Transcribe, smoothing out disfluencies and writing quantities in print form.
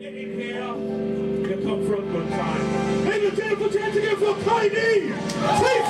get in here, you come for a good time. Ladies and gentlemen, put your hands together for Kylie!